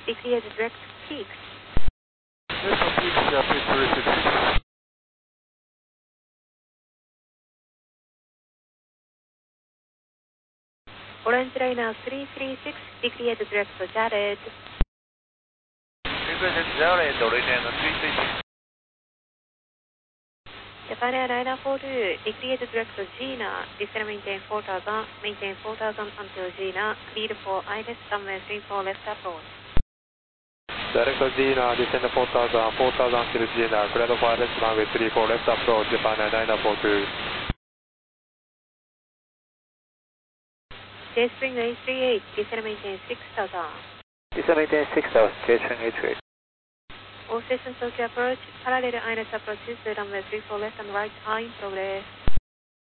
declared direct peaks. National peaks, please proceed. Orange liner 336, declared direct Jared. Represent Jared, return 336. Japan Airliner 42, declared direct Gina, descend maintain 4000, maintain 4000 until Gina, cleared for ILS runway 34 left approach. Direct Gina, descend 4000, 4000 till Gina, cleared for ILS runway 34 left approach, Japan Airliner 42. J-Spring 838, descend maintain 6000. Descend maintain 6000, J-Spring 838. All stations Tokyo approach, parallel ILS approaches, runway 34 left and right are in progress.